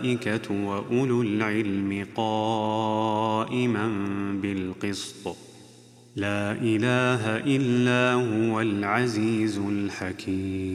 والملائكة وأولو العلم قائما بالقسط لا إله إلا هو العزيز الحكيم.